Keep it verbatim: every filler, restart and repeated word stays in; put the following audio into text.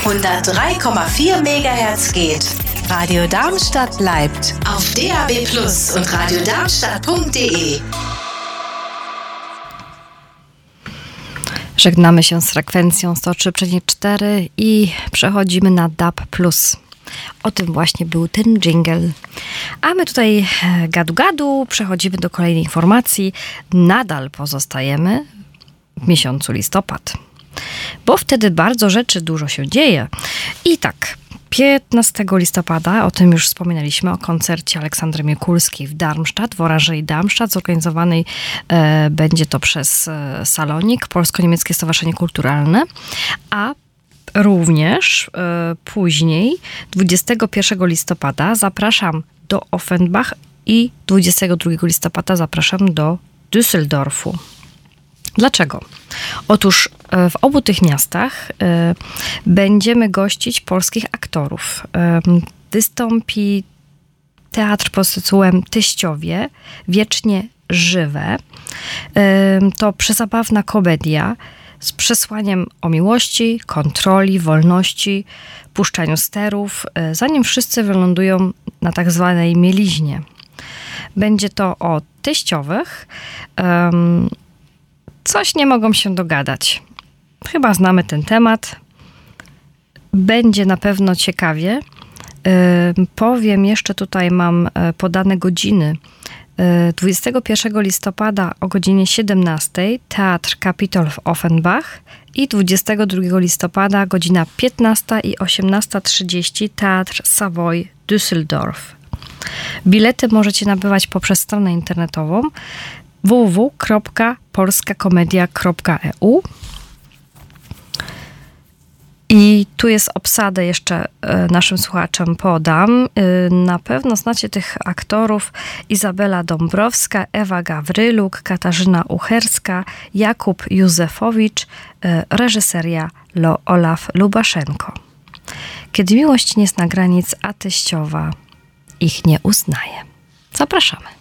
hundertdrei Komma vier Megahertz geht. Radio Darmstadt bleibt auf D A B plus und radiodarmstadt punkt de. Żegnamy się z frekwencją sto trzy przecinek cztery i przechodzimy na D A B plus. O tym właśnie był ten dżingiel. A my tutaj gadu gadu, przechodzimy do kolejnej informacji. Nadal pozostajemy w miesiącu listopad, bo wtedy bardzo rzeczy dużo się dzieje. I tak, piętnastego listopada, o tym już wspominaliśmy, o koncercie Aleksandry Mikulskiej w Darmstadt, w Oranżerii Darmstadt, zorganizowanej e, będzie to przez e, Salonik, Polsko-Niemieckie Stowarzyszenie Kulturalne, a również e, później, dwudziestego pierwszego listopada zapraszam do Offenbach i dwudziestego drugiego listopada zapraszam do Düsseldorfu. Dlaczego? Otóż w obu tych miastach y, będziemy gościć polskich aktorów. Y, wystąpi teatr pod tytułem Teściowie, wiecznie żywe. Y, to przezabawna komedia z przesłaniem o miłości, kontroli, wolności, puszczaniu sterów, y, zanim wszyscy wylądują na tak zwanej mieliźnie. Będzie to o teściowych. Y, Coś nie mogą się dogadać. Chyba znamy ten temat. Będzie na pewno ciekawie. Yy, powiem jeszcze, tutaj mam podane godziny. Yy, dwudziestego pierwszego listopada o godzinie siedemnastej Teatr Kapitol w Offenbach i dwudziestego drugiego listopada godzina piętnasta i osiemnasta trzydzieści Teatr Savoy Düsseldorf. Bilety możecie nabywać poprzez stronę internetową w w w kropka polska komedia kropka e u. I tu jest obsadę jeszcze naszym słuchaczom podam. Na pewno znacie tych aktorów: Izabela Dąbrowska, Ewa Gawryluk, Katarzyna Ucherska, Jakub Józefowicz, reżyseria Olaf Lubaszenko. Kiedy miłość nie zna granic, a teściowa ich nie uznaje. Zapraszamy.